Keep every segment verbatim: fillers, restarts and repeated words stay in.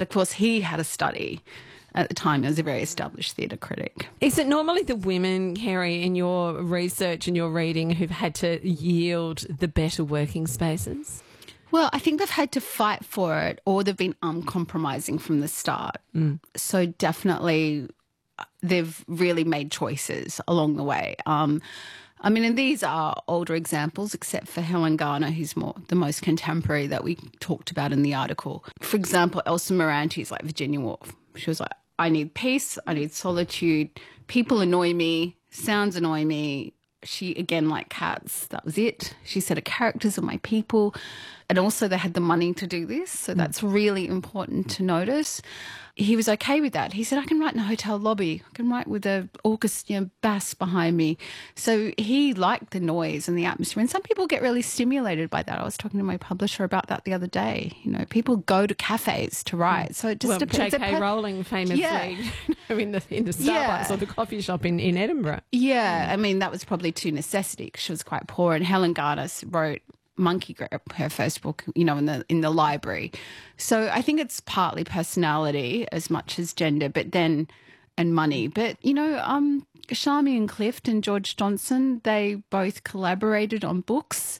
But, of course, he had a study. At the time, he was a very established theatre critic. Is it normally the women, Kerry, in your research and your reading who've had to yield the better working spaces? Well, I think they've had to fight for it, or they've been uncompromising from the start. Mm. So definitely they've really made choices along the way. Um, I mean, and these are older examples, except for Helen Garner, who's more the most contemporary that we talked about in the article. For example, Elsa Moranti's like Virginia Woolf. She was like, I need peace, I need solitude, people annoy me, sounds annoy me. She, again, like cats, that was it. She said her characters are my people. And also they had the money to do this, so that's really important to notice. He was okay with that. He said, I can write in a hotel lobby. I can write with a orchestra, you know, bass behind me. So he liked the noise and the atmosphere. And some people get really stimulated by that. I was talking to my publisher about that the other day. You know, people go to cafes to write. So it just well, depends. J K Rowling famously yeah. in the in the Starbucks yeah. or the coffee shop in, in Edinburgh. Yeah, I mean, that was probably to necessity because she was quite poor. And Helen Garner wrote Monkey Grip, her first book, you know, in the in the library. So I think it's partly personality as much as gender, but then and money. But you know, um, Charmian Clift and George Johnson, they both collaborated on books,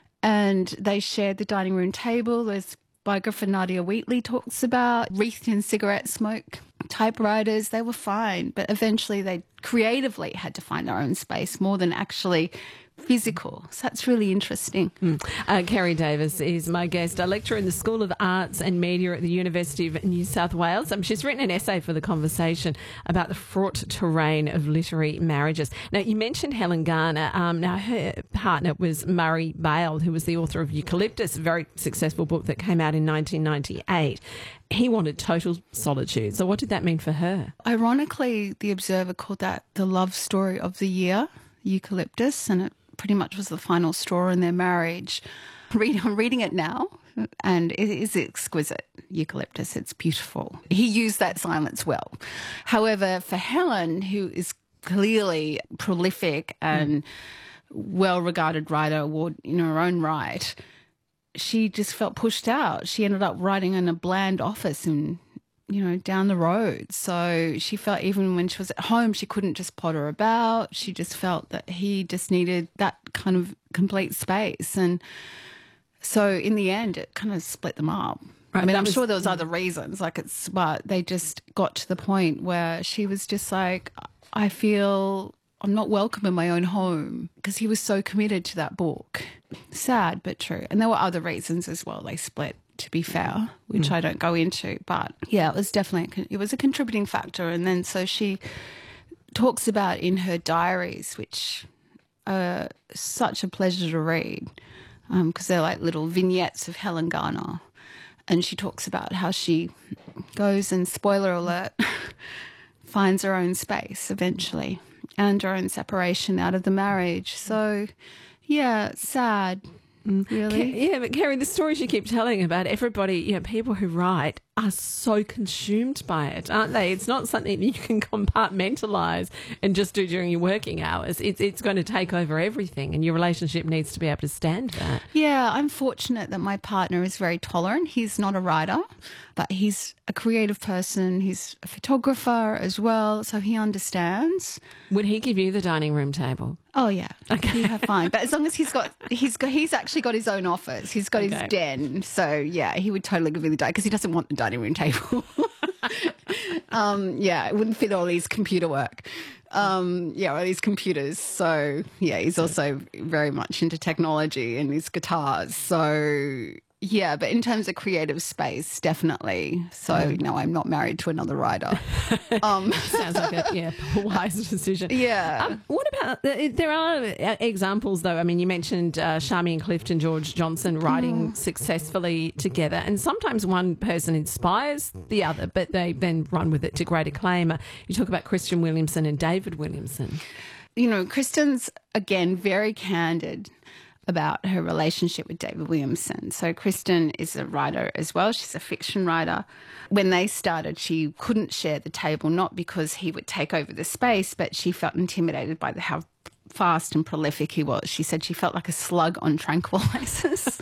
and they shared the dining room table. There's biographer Nadia Wheatley talks about wreathed in cigarette smoke typewriters. They were fine, but eventually they creatively had to find their own space more than actually physical. So that's really interesting. Mm. Uh, Kerry Davis is my guest, a lecturer in the School of Arts and Media at the University of New South Wales. Um, she's written an essay for the conversation about the fraught terrain of literary marriages. Now, you mentioned Helen Garner. Um, now, her partner was Murray Bale, who was the author of Eucalyptus, a very successful book that came out in nineteen ninety-eight. He wanted total solitude. So what did that mean for her? Ironically, The Observer called that the love story of the year, Eucalyptus, and it pretty much was the final straw in their marriage. I'm reading it now, and it is exquisite, Eucalyptus. It's beautiful. He used that silence well. However, for Helen, who is clearly prolific and mm. well-regarded writer, award in her own right, she just felt pushed out. She ended up writing in a bland office in you know, down the road. So she felt even when she was at home, she couldn't just potter about. She just felt that he just needed that kind of complete space. And so in the end, it kind of split them up. Right, I mean, I'm was, sure there was other reasons, like it's, but they just got to the point where she was just like, I feel I'm not welcome in my own home, because he was so committed to that book. Sad, but true. And there were other reasons as well. They split, to be fair, which mm. I don't go into. But yeah, it was definitely, it was a contributing factor. And then so she talks about in her diaries, which are such a pleasure to read, because um, they're like little vignettes of Helen Garner. And she talks about how she goes and, spoiler alert, finds her own space eventually and her own separation out of the marriage. So, yeah, it's sad. Really? Yeah, but Kerry, the stories you keep telling about everybody, you know, people who write are so consumed by it, aren't they? It's not something that you can compartmentalise and just do during your working hours. It's it's going to take over everything, and your relationship needs to be able to stand that. Yeah, I'm fortunate that my partner is very tolerant. He's not a writer, but he's a creative person. He's a photographer as well, so he understands. Would he give you the dining room table? Oh yeah, okay, yeah, fine. But as long as he's got, he's got, he's actually got his own office. He's got okay. his den. So yeah, he would totally give me the dining because he doesn't want the dining room table. um, yeah, it wouldn't fit all his computer work. Um, yeah, all these computers. So yeah, he's also very much into technology and his guitars. So. Yeah, but in terms of creative space, definitely. So, no, I'm not married to another writer. Um. Sounds like a yeah, wise decision. Yeah. Um, what about, there are examples, though. I mean, you mentioned uh, Charmian Clift and George Johnson writing mm. successfully together, and sometimes one person inspires the other, but they then run with it to great acclaim. You talk about Christian Williamson and David Williamson. You know, Kristen's, again, very candid about her relationship with David Williamson. So Kristen is a writer as well. She's a fiction writer. When they started, she couldn't share the table, not because he would take over the space, but she felt intimidated by the, how fast and prolific he was. She said she felt like a slug on tranquilizers,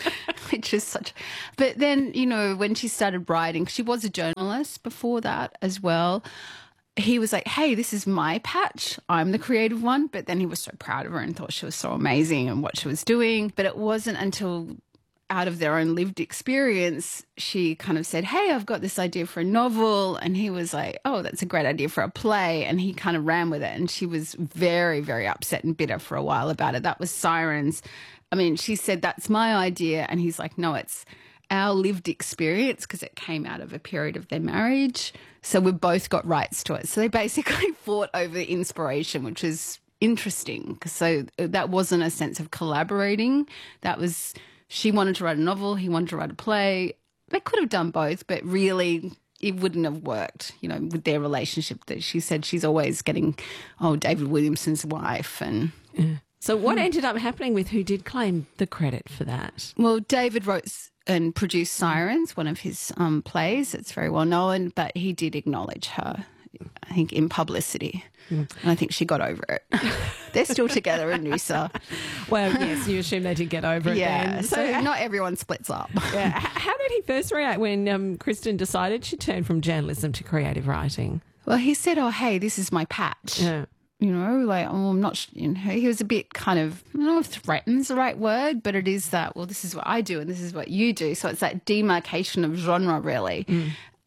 which is such. But then, you know, when she started writing, she was a journalist before that as well. He was like, hey, this is my patch. I'm the creative one. But then he was so proud of her and thought she was so amazing and what she was doing. But it wasn't until out of their own lived experience, she kind of said, hey, I've got this idea for a novel. And he was like, oh, that's a great idea for a play. And he kind of ran with it. And she was very, very upset and bitter for a while about it. That was Sirens. I mean, she said, that's my idea. And he's like, no, it's our lived experience because it came out of a period of their marriage. So we both got rights to it. So they basically fought over the inspiration, which is interesting. So that wasn't a sense of collaborating. That was, she wanted to write a novel, he wanted to write a play. They could have done both, but really it wouldn't have worked, you know, with their relationship. That she said she's always getting, oh, David Williamson's wife. And yeah. So what ended up happening with who did claim the credit for that? Well, David wrote and produced Sirens, one of his um, plays. It's very well known, but he did acknowledge her, I think, in publicity. Mm. And I think she got over it. They're still together in Noosa. Well, yes, you assume they did get over it yeah, then. So, so not everyone splits up. Yeah. How did he first react when um, Kristen decided she turned from journalism to creative writing? Well, he said, oh, hey, this is my patch. Yeah. You know, like, oh, I'm not, you know, he was a bit kind of, I don't know if threaten's the right word, but it is that, well, this is what I do and this is what you do. So it's that demarcation of genre, really. Mm.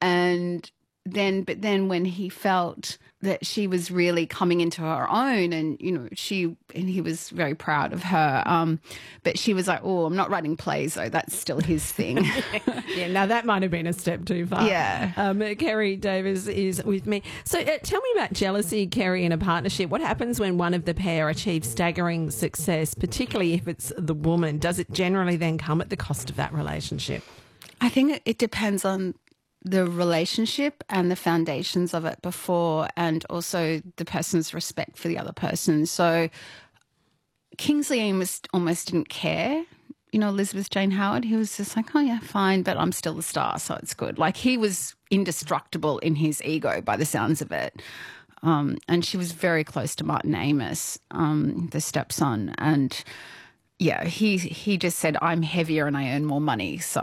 And then, but then when he felt that she was really coming into her own and, you know, she, and he was very proud of her. Um, but she was like, oh, I'm not writing plays though. That's still his thing. Yeah, now that might have been a step too far. Yeah. Um, Kerry Davis is with me. So uh, tell me about jealousy, Kerry, in a partnership. What happens when one of the pair achieves staggering success, particularly if it's the woman? Does it generally then come at the cost of that relationship? I think it depends on the relationship and the foundations of it before, and also the person's respect for the other person. So Kingsley Amis almost didn't care. You know, Elizabeth Jane Howard, he was just like, oh, yeah, fine, but I'm still the star, so it's good. Like, he was indestructible in his ego by the sounds of it. Um, and she was very close to Martin Amis, um, the stepson. And, yeah, he he just said, I'm heavier and I earn more money, so...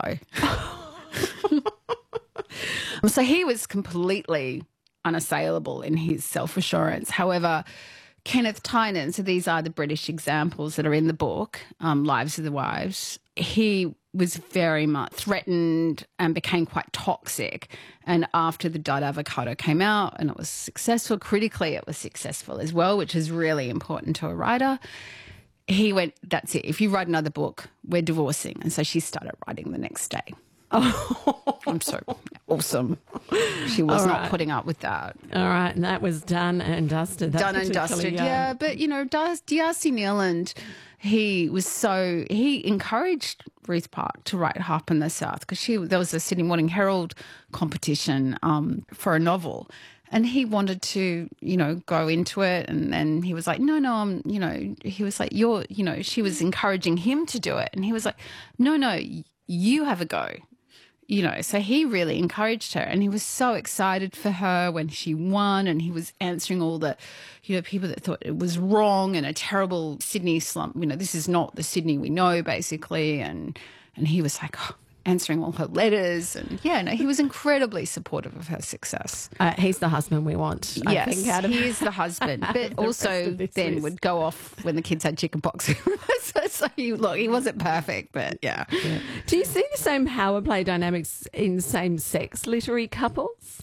So he was completely unassailable in his self-assurance. However, Kenneth Tynan, so these are the British examples that are in the book, um, Lives of the Wives, he was very much threatened and became quite toxic. And after The Dud Avocado came out and it was successful, critically it was successful as well, which is really important to a writer, he went, that's it. If you write another book, we're divorcing. And so she started writing the next day. Oh, I'm so awesome. She was right. not putting up with that. All right, and that was done and dusted. That done and dusted, uh... yeah. But, you know, D'Arcy Neiland, he was so, he encouraged Ruth Park to write Harp in the South because she there was a Sydney Morning Herald competition um, for a novel. And he wanted to, you know, go into it. And then he was like, no, no, I'm, you know, he was like, you're, you know, she was encouraging him to do it. And he was like, no, no, you have a go. You know, so he really encouraged her and he was so excited for her when she won, and he was answering all the, you know, people that thought it was wrong and a terrible Sydney slump. You know, this is not the Sydney we know, basically. And and he was like, oh, answering all her letters. And yeah, no, he was incredibly supportive of her success. Uh, he's the husband we want, I yes, think. Out of he is the husband, but the also then list. would go off when the kids had chickenpox. so, so he, look, he wasn't perfect, but yeah. yeah. Do you see the same power play dynamics in same-sex literary couples?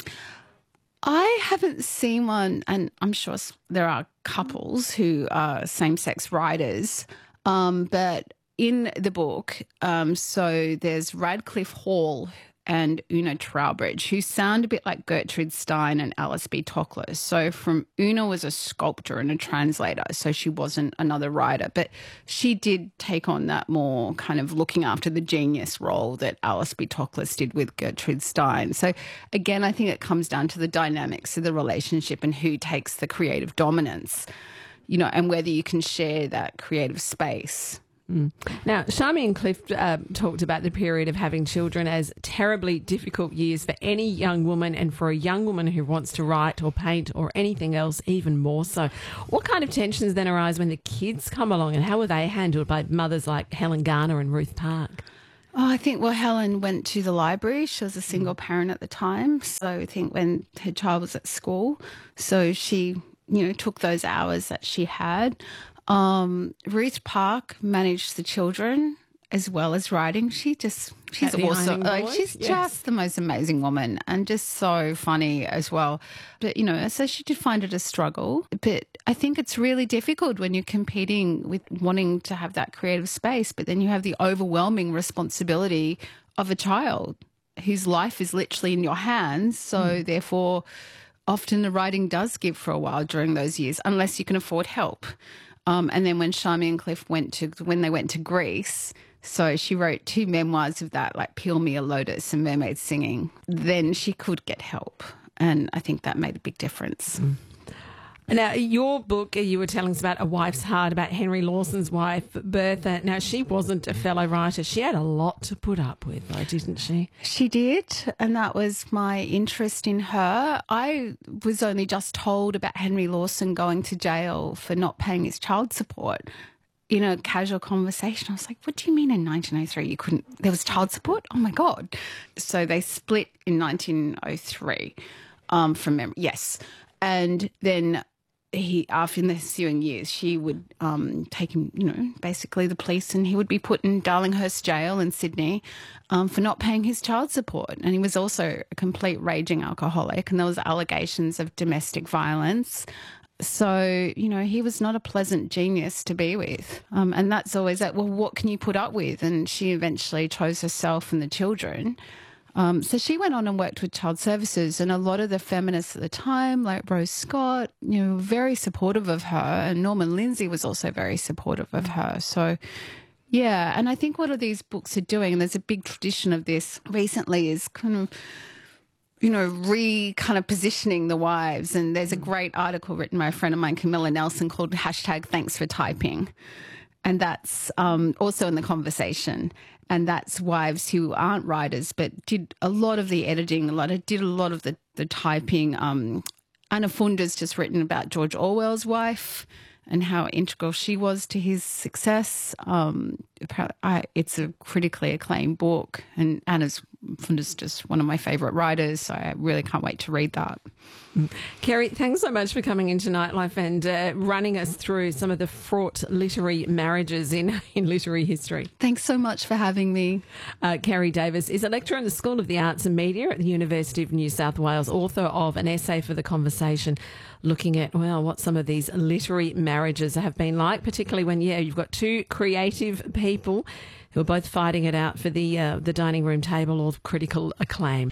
I haven't seen one, and I'm sure there are couples who are same-sex writers, um, but in the book, um, so there's Radcliffe Hall and Una Trowbridge, who sound a bit like Gertrude Stein and Alice B. Toklas. So from Una was a sculptor and a translator, so she wasn't another writer, but she did take on that more kind of looking after the genius role that Alice B. Toklas did with Gertrude Stein. So again, I think it comes down to the dynamics of the relationship and who takes the creative dominance, you know, and whether you can share that creative space. Mm. Now, Shami and Cliff uh, talked about the period of having children as terribly difficult years for any young woman, and for a young woman who wants to write or paint or anything else, even more so. What kind of tensions then arise when the kids come along, and how were they handled by mothers like Helen Garner and Ruth Park? Oh, I think, well, Helen went to the library. She was a single parent at the time. So I think when her child was at school, so she, you know, took those hours that she had. Um, Ruth Park managed the children as well as writing. She just, she's the also, Ironing like, Board, she's yes. just the most amazing woman and just so funny as well. But, you know, so she did find it a struggle. But I think it's really difficult when you're competing with wanting to have that creative space, but then you have the overwhelming responsibility of a child whose life is literally in your hands. So mm. therefore, often the writing does give for a while during those years, unless you can afford help. Um, and then when Charmian Cliff went to, when they went to Greece, so she wrote two memoirs of that, like Peel Me a Lotus and Mermaid Singing. Then she could get help. And I think that made a big difference. Mm. Now, your book, you were telling us about A Wife's Heart, about Henry Lawson's wife, Bertha. Now, she wasn't a fellow writer. She had a lot to put up with, though, didn't she? She did, and that was my interest in her. I was only just told about Henry Lawson going to jail for not paying his child support in a casual conversation. I was like, what do you mean in nineteen oh three you couldn't, there was child support? Oh, my God. So they split in nineteen oh three um, from memory. Yes. And then he, after in the ensuing years, she would um, take him, you know, basically the police, and he would be put in Darlinghurst Jail in Sydney um, for not paying his child support. And he was also a complete raging alcoholic, and there was allegations of domestic violence. So, you know, he was not a pleasant genius to be with. Um, and that's always that, well, what can you put up with? And she eventually chose herself and the children. Um, so she went on and worked with child services, and a lot of the feminists at the time, like Rose Scott, you know, very supportive of her, and Norman Lindsay was also very supportive of her. So, yeah, and I think what are these books are doing, and there's a big tradition of this recently, is kind of, you know, re kind of positioning the wives. And there's a great article written by a friend of mine, Camilla Nelson, called hashtag Thanks for Typing. And that's um, also in the conversation. And that's wives who aren't writers but did a lot of the editing, a lot of, did a lot of the, the typing. Um, Anna Funda's just written about George Orwell's wife and how integral she was to his success. Um, I, it's a critically acclaimed book, and Anna's Funda's just one of my favourite writers, so I really can't wait to read that. Kerry, thanks so much for coming into Nightlife and uh, running us through some of the fraught literary marriages in, in literary history. Thanks so much for having me. Uh, Kerry Davis is a lecturer in the School of the Arts and Media at the University of New South Wales, author of an essay for The Conversation, looking at, well, what some of these literary marriages have been like, particularly when, yeah, you've got two creative people who are both fighting it out for the uh, the dining room table of critical acclaim.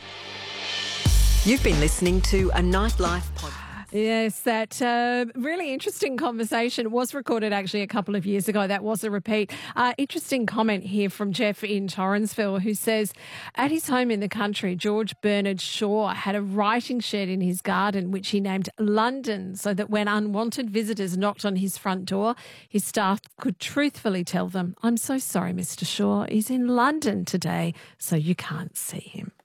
You've been listening to a Nightlife podcast. Yes, that uh, really interesting conversation was recorded actually a couple of years ago. That was a repeat. Uh, interesting comment here from Jeff in Torrensville, who says, at his home in the country, George Bernard Shaw had a writing shed in his garden, which he named London, so that when unwanted visitors knocked on his front door, his staff could truthfully tell them, I'm so sorry, Mister Shaw, he's in London today, so you can't see him.